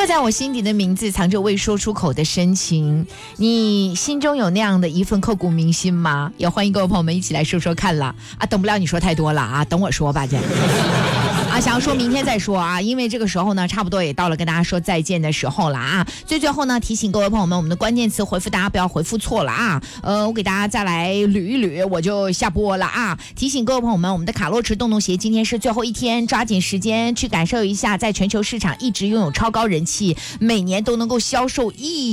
刻在我心底的名字，藏着未说出口的深情。你心中有那样的一份刻骨铭心吗？也欢迎各位朋友们一起来说说看了啊！等不了你说太多了啊，等我说吧，姐。想要说明天再说啊，因为这个时候呢，差不多也到了跟大家说再见的时候了啊。最后呢，提醒各位朋友们，我们的关键词回复大家不要回复错了啊。我给大家再来捋一捋，我就下播了啊。提醒各位朋友们，我们的卡洛驰洞洞鞋今天是最后一天，抓紧时间去感受一下，在全球市场一直拥有超高人气，每年都能够销售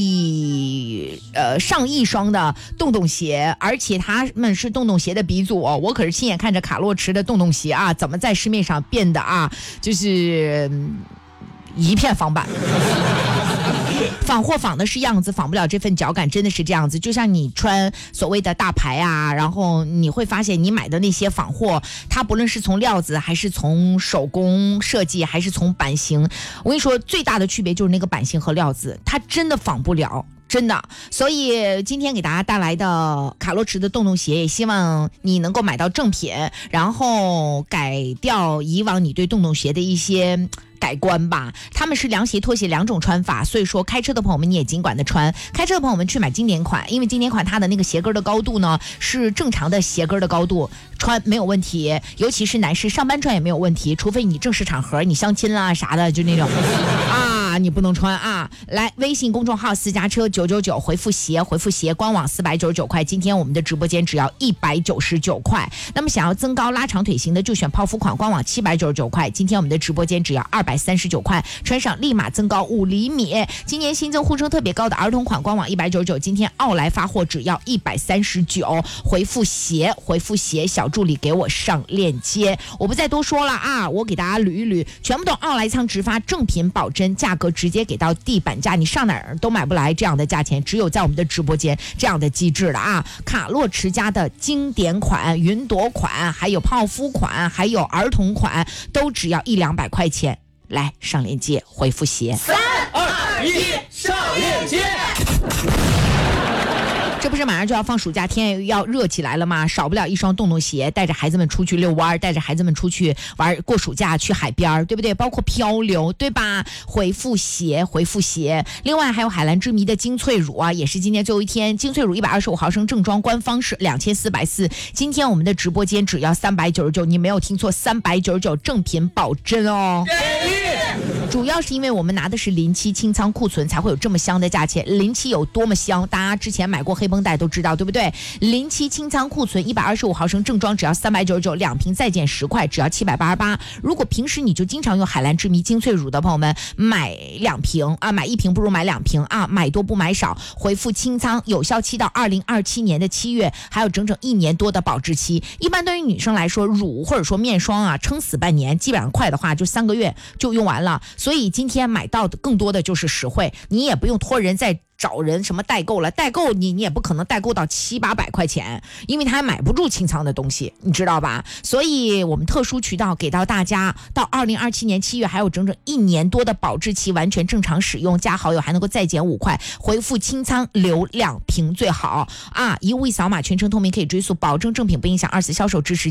上亿双的洞洞鞋，而且他们是洞洞鞋的鼻祖哦。我可是亲眼看着卡洛驰的洞洞鞋啊，怎么在市面上变的啊，就是一片仿版。仿货仿的是样子，仿不了这份脚感，真的是这样子。就像你穿所谓的大牌啊，然后你会发现你买的那些仿货，它不论是从料子还是从手工设计还是从版型，我跟你说最大的区别就是那个版型和料子，它真的仿不了，真的。所以今天给大家带来的卡洛驰的洞洞鞋，也希望你能够买到正品，然后改掉以往你对洞洞鞋的一些改观吧。他们是凉鞋拖鞋两种穿法，所以说开车的朋友们你也尽管的穿，开车的朋友们去买经典款，因为经典款它的那个鞋跟的高度呢是正常的鞋跟的高度，穿没有问题，尤其是男士上班穿也没有问题，除非你正式场合你相亲啦啥的就那种啊你不能穿啊。来，微信公众号私家车999回复鞋，回复鞋，官网499块，今天我们的直播间只要199块。那么想要增高拉长腿型的就选泡芙款，官网799块，今天我们的直播间只要239块，穿上立马增高5厘米。今年新增呼声特别高的儿童款，官网199，今天奥莱发货只要139，回复鞋，回复鞋，小助理给我上链接。我不再多说了啊，我给大家捋一捋，全部都奥莱仓直发，正品保真，价格直接给到地板价，你上哪儿都买不来这样的价钱，只有在我们的直播间这样的机制了啊。卡洛驰家的经典款、云朵款，还有泡芙款，还有儿童款，都只要100-200块钱。来，上链接，回复鞋。 3、2、1，上链接。 这不是马上就要放暑假，天要热起来了吗？少不了一双洞洞鞋，带着孩子们出去遛弯，带着孩子们出去玩，过暑假去海边，对不对？包括漂流，对吧？回复鞋，回复鞋。另外还有海蓝之谜的精粹乳啊，也是今天最后一天，精粹乳125毫升正装，官方是2440，今天我们的直播间只要399，你没有听错，399，正品保真哦。主要是因为我们拿的是临期清仓库存，才会有这么香的价钱。临期有多么香，大家之前买过黑绷带都知道，对不对？临期清仓库存125毫升正装只要399，两瓶再减10块，只要788。如果平时你就经常用海蓝之谜精粹乳的朋友们，买2瓶啊，买1瓶不如买2瓶啊，买多不买少。回复清仓，有效期到2027年的7月，还有整整1年多的保质期。一般对于女生来说，乳或者说面霜啊，撑死半年，基本上快的话就3个月就用完了。所以今天买到的更多的就是实惠，你也不用托人再找人什么代购了，代购你也不可能代购到700-800块钱，因为他还买不住清仓的东西，你知道吧？所以我们特殊渠道给到大家，到2027年7月还有整整1年多的保质期，完全正常使用，加好友还能够再减5块。回复清仓留2瓶最好啊！一物一扫码，全程透明可以追溯，保证正品不影响二次销售之时。